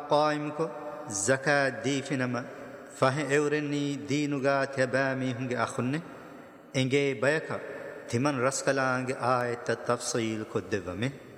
قائمكو زكاة ديفنما فهي اورني دينوغا تبامي هنگي أخنه انگي بيكا تمن رسكلانگ آية التفصيل كدبمه